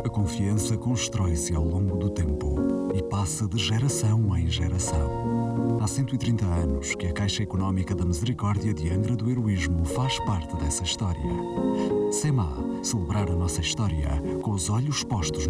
A confiança constrói-se ao longo do tempo e passa de geração em geração. Há 130 anos que a Caixa Económica da Misericórdia de Angra do Heroísmo faz parte dessa história. SEMA, celebrar a nossa história com os olhos postos